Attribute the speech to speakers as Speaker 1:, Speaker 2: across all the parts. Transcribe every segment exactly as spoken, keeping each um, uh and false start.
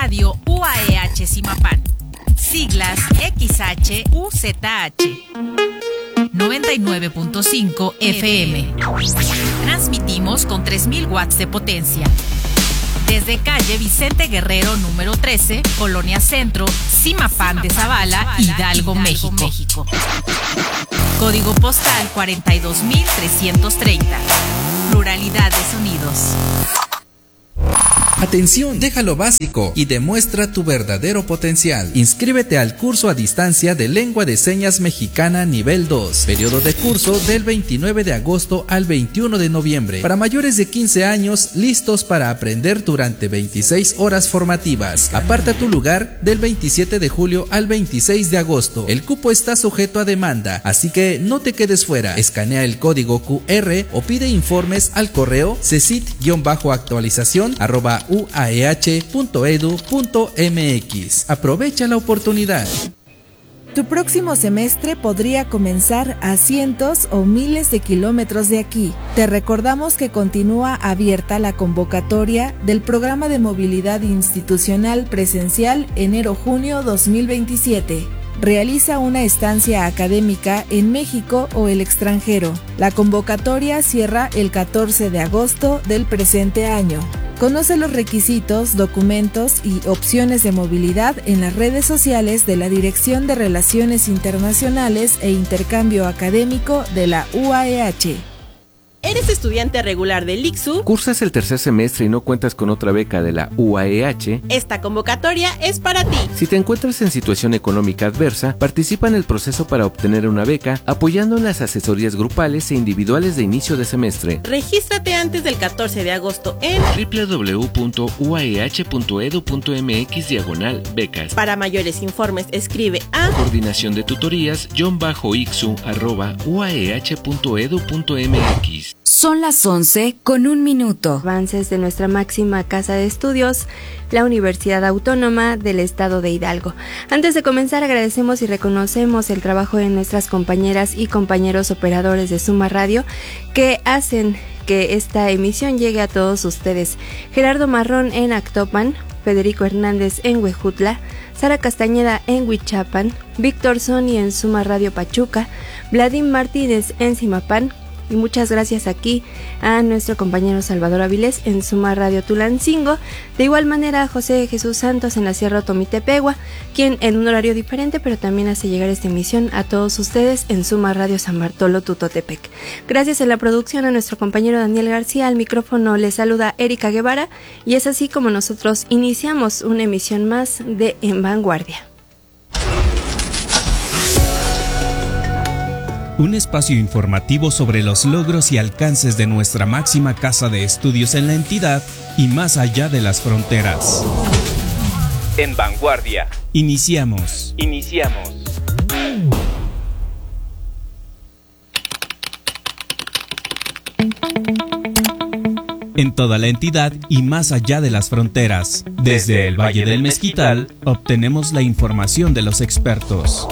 Speaker 1: Radio U A E H Zimapán. Siglas X H U Z H. noventa y nueve punto cinco F M. Transmitimos con tres mil watts de potencia. Desde calle Vicente Guerrero número trece, Colonia Centro, Zimapán de Zavala, Hidalgo, México. México. Código postal cuarenta y dos mil trescientos treinta. Pluralidad de sonidos.
Speaker 2: Atención, deja lo básico y demuestra tu verdadero potencial. Inscríbete al curso a distancia de Lengua de Señas Mexicana nivel dos. Periodo de curso del veintinueve de agosto al veintiuno de noviembre. Para mayores de quince años, listos para aprender durante veintiséis horas formativas. Aparta tu lugar del veintisiete de julio al veintiséis de agosto. El cupo está sujeto a demanda, así que no te quedes fuera. Escanea el código Q R o pide informes al correo cesit-actualización arroba u a e h punto e d u punto m x. Aprovecha la oportunidad.
Speaker 3: Tu próximo semestre podría comenzar a cientos o miles de kilómetros de aquí. Te recordamos que continúa abierta la convocatoria del Programa de Movilidad Institucional Presencial enero-junio dos mil veintisiete. Realiza una estancia académica en México o el extranjero. La convocatoria cierra el catorce de agosto del presente año. Conoce los requisitos, documentos y opciones de movilidad en las redes sociales de la Dirección de Relaciones Internacionales e Intercambio Académico de la U A E H.
Speaker 4: ¿Eres estudiante regular del I C S U?
Speaker 5: ¿Cursas el tercer semestre y no cuentas con otra beca de la U A E H?
Speaker 4: Esta convocatoria es para ti.
Speaker 5: Si te encuentras en situación económica adversa, participa en el proceso para obtener una beca, apoyando en las asesorías grupales e individuales de inicio de semestre.
Speaker 4: Regístrate antes del catorce de agosto en
Speaker 5: doble u doble u doble u punto u a e h punto e d u punto m x diagonal becas.
Speaker 4: Para mayores informes, escribe a
Speaker 5: coordinación de tutorías guión bajo ixu arroba u a e h punto e d u punto m x.
Speaker 6: Son las once con un minuto.
Speaker 7: Avances de nuestra máxima casa de estudios, la Universidad Autónoma del Estado de Hidalgo. Antes de comenzar, agradecemos y reconocemos el trabajo de nuestras compañeras y compañeros operadores de Suma Radio que hacen que esta emisión llegue a todos ustedes. Gerardo Marrón en Actopan, Federico Hernández en Huejutla, Sara Castañeda en Huichapan, Víctor Sony en Suma Radio Pachuca, Vladimir Martínez en Zimapán. Y muchas gracias aquí a nuestro compañero Salvador Avilés en Suma Radio Tulancingo. De igual manera a José Jesús Santos en la Sierra Otomitepegua, quien en un horario diferente, pero también hace llegar esta emisión a todos ustedes en Suma Radio San Bartolo Tutotepec. Gracias en la producción a nuestro compañero Daniel García. Al micrófono les saluda Erika Guevara y es así como nosotros iniciamos una emisión más de En Vanguardia.
Speaker 8: Un espacio informativo sobre los logros y alcances de nuestra máxima casa de estudios en la entidad y más allá de las fronteras.
Speaker 9: En Vanguardia.
Speaker 8: Iniciamos.
Speaker 9: Iniciamos.
Speaker 8: En toda la entidad y más allá de las fronteras. Desde el Valle del Mezquital, obtenemos la información de los expertos.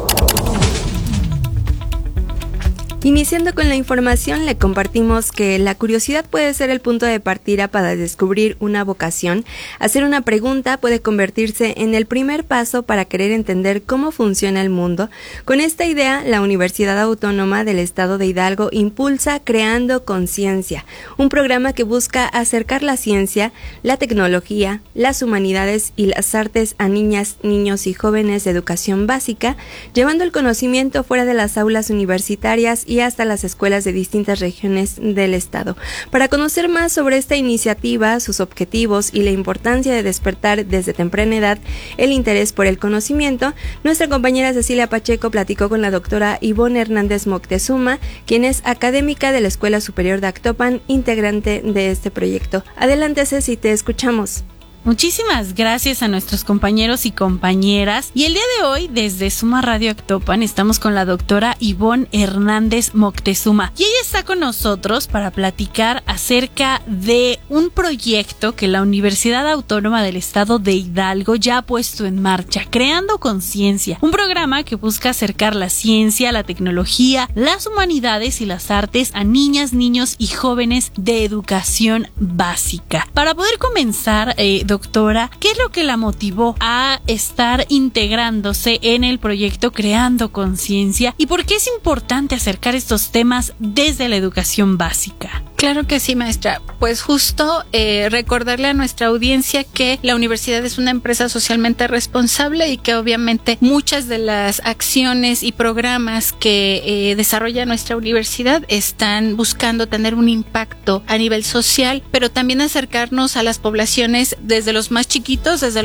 Speaker 7: Iniciando con la información, le compartimos que la curiosidad puede ser el punto de partida para descubrir una vocación. Hacer una pregunta puede convertirse en el primer paso para querer entender cómo funciona el mundo. Con esta idea, la Universidad Autónoma del Estado de Hidalgo impulsa Creando Conciencia, un programa que busca acercar la ciencia, la tecnología, las humanidades y las artes a niñas, niños y jóvenes de educación básica, llevando el conocimiento fuera de las aulas universitarias y y hasta las escuelas de distintas regiones del estado. Para conocer más sobre esta iniciativa, sus objetivos y la importancia de despertar desde temprana edad el interés por el conocimiento, nuestra compañera Cecilia Pacheco platicó con la doctora Ivonne Hernández Moctezuma, quien es académica de la Escuela Superior de Actopan, integrante de este proyecto. Adelante, Ceci, te escuchamos.
Speaker 10: Muchísimas gracias a nuestros compañeros y compañeras. Y el día de hoy, desde Suma Radio Actopan, estamos con la doctora Ivonne Hernández Moctezuma. Y ella está con nosotros para platicar acerca de un proyecto que la Universidad Autónoma del Estado de Hidalgo ya ha puesto en marcha, Creando Conciencia. Un programa que busca acercar la ciencia, la tecnología, las humanidades y las artes a niñas, niños y jóvenes de educación básica. Para poder comenzar, eh, doctora, ¿qué es lo que la motivó a estar integrándose en el proyecto Creando Conciencia y por qué es importante acercar estos temas desde la educación básica?
Speaker 11: Claro que sí, maestra. Pues justo eh, recordarle a nuestra audiencia que la universidad es una empresa socialmente responsable y que obviamente muchas de las acciones y programas que eh, desarrolla nuestra universidad están buscando tener un impacto a nivel social, pero también acercarnos a las poblaciones desde los más chiquitos, desde